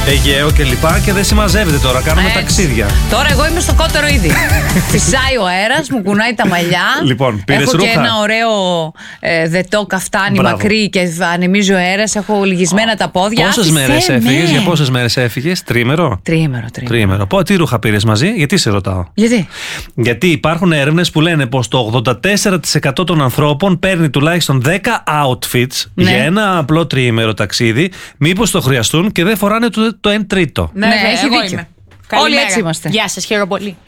Αιγαίο και λοιπά και δεν συμμαζεύεται τώρα. Κάνουμε ταξίδια. Τώρα εγώ είμαι στο κότερο ήδη. Φυσάει ο αέρας, μου κουνάει τα μαλλιά. Λοιπόν, πήρες έχω ρούχα. και ένα ωραίο δετό καφτάνι μακρύ και ανεμίζει ο αέρας. Έχω λυγισμένα τα πόδια. Πόσες μέρες έφυγες, για πόσες μέρες έφυγες, τρίμερο? Τρίμερο. Τι ρούχα πήρες μαζί, γιατί σε ρωτάω? Γιατί υπάρχουν έρευνες που λένε πως το 84% των ανθρώπων παίρνει τουλάχιστον 10 outfits για ένα απλό τριήμερο ταξίδι, μήπως το χρειαστούν και δεν φοράνε το 1/3. Ναι, έχει δίκιο. Όλοι έτσι είμαστε. Γεια σας, χαίρομαι πολύ.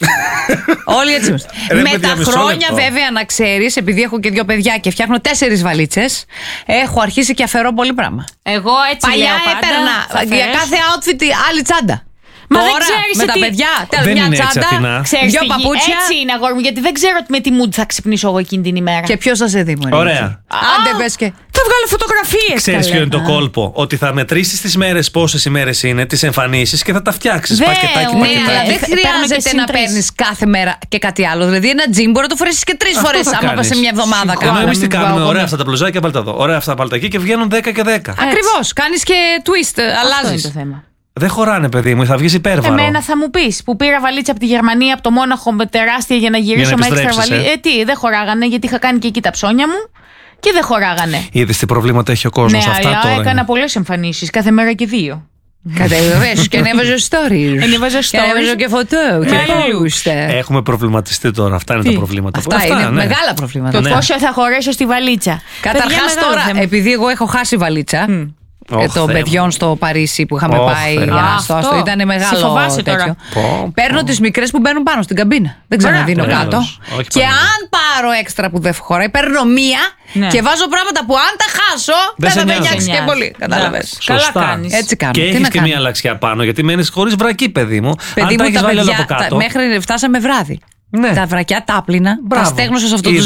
Όλοι έτσι είμαστε. Με τα χρόνια, βέβαια, να ξέρεις, επειδή έχω και 2 παιδιά και φτιάχνω 4 βαλίτσες, έχω αρχίσει και αφαιρώ πολύ πράγμα. Εγώ έτσι παλιά λέω πάντα. έπαιρνα για κάθε outfit άλλη τσάντα. Μα τώρα, δεν ξέρεις με τα παιδιά, δεν μια είναι έτσι, τσάντα, Αθηνά. Ξέρεις 2 παπούτσια. Έτσι είναι, αγόρι μου, γιατί δεν ξέρω με τι mood θα ξυπνήσω εγώ εκείνη την ημέρα. Και ποιος θα σε δει, μωρή. Ωραία. Άντε πες και. Θα βγάλω φωτογραφίες. Ξέρεις ποιο είναι το κόλπο? Ότι θα μετρήσεις τις μέρες, πόσες ημέρες είναι, τις εμφανίσεις και θα τα φτιάξεις. Πακετάκι, Ναι, αλλά δεν χρειάζεται να παίρνεις κάθε μέρα και κάτι άλλο. Δηλαδή ένα τζιμ μπορεί να το φορέσεις και 3 φορές άμα πας σε μια εβδομάδα. Ενώ εμείς τι κάνουμε? Ωραία αυτά τα μπλουζάκια, πάλι τα δω. Ωραία αυτά πάλι τα εκεί και βγαίνουν 10 και 10. Ακριβώς. Κάνεις και twist, αλλάζεις. Αυτό είναι το θέμα. Δεν χωράνε, παιδί μου, θα βγεις υπέρβαρο. Εμένα θα μου πεις που πήρα βαλίτσα από τη Γερμανία, από το Μόναχο με τεράστια για να γυρίσω με έξτρα βαλίτσα. Τι, δεν χωράγανε, γιατί είχα κάνει και εκεί τα ψώνια μου και δεν χωράγανε. Είδες τι προβλήματα έχει ο κόσμος? Ναι, αυτά αλλά τώρα. έκανα πολλές εμφανίσεις, κάθε μέρα και 2. Κατεβαίνεις και ανέβαζε stories. Ανέβαζα Και ανέβαζε και φωτό και post. Έχουμε προβληματιστεί τώρα. Αυτά είναι τα προβλήματα. Αυτά είναι μεγάλα προβλήματα. Το πόσο θα χωρέσω στη βαλίτσα. Καταρχάς τώρα, επειδή εγώ έχω χάσει βαλίτσα των παιδιών στο Παρίσι που είχαμε πάει στο ήταν μεγάλο τέτοιο. Παίρνω τις μικρές που μπαίνουν πάνω στην καμπίνα. Δεν ξαναδίνω κάτω. Και αν πάρω έξτρα που δεν χωράει, παίρνω μία και βάζω πράγματα που αν τα χάσω δεν θα με νοιάξει και πολύ. Κατάλαβες? Καλά κάνεις. Έτσι κάνω. Και έχεις και μία αλλαξιά πάνω, γιατί μένεις χωρίς βρακί, παιδί μου. Αν τα έχεις βάλει όλα από κάτω. Μέχρι φτάσαμε βράδυ. Ναι. Τα βρακιά τα άπλυνα, τα στέγνωσα σε αυτό το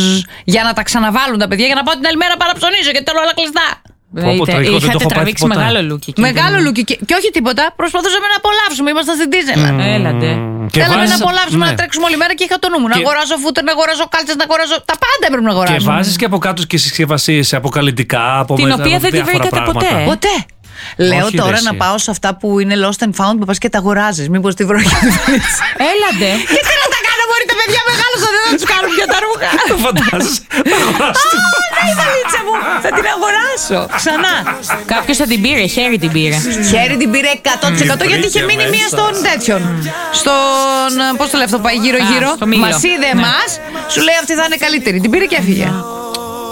για να τα ξαναβάλουν τα παιδιά για να πάω την άλλη μέρα παραψωνίζω γιατί θέλω όλα κλειστά. Είχατε τραβήξει μεγάλο λούκι. Μεγάλο λούκι και όχι τίποτα. Προσπαθούσαμε να απολαύσουμε. Ήμασταν στην Disneyland. Έλατε. Θέλαμε να απολαύσουμε, να τρέξουμε όλη μέρα και είχα το νου μου. Να αγοράζω φούτερ, να αγοράζω κάλτσες, να αγοράζω. Τα πάντα έπρεπε να αγοράζω. Και βάζεις και από κάτω και συσκευασίες αποκαλυπτικά. Την οποία δεν τη βρήκατε ποτέ. Ποτέ. Λέω τώρα να πάω σε αυτά που είναι lost and found που πας και τα αγοράζεις. Μήπως τη βρω και τη βρεις. Έλατε. Γιατί να τα κάνω, μπορεί τα παιδιά μεγάλωσαν, δεν θα τους κάνουν πια τα ρούχα. Το φαντάζεσαι. Η βαλίτσα μου, θα την αγοράσω. Ξανά. Κάποιος θα την πήρε, χέρι την πήρε. Χέρι την πήρε 100% γιατί είχε μείνει μία στον τέτοιον. Στον. Πώς το λέει αυτό, πάει γύρω-γύρω. Μας είδε εμάς, σου λέει αυτή θα είναι καλύτερη. Την πήρε και έφυγε.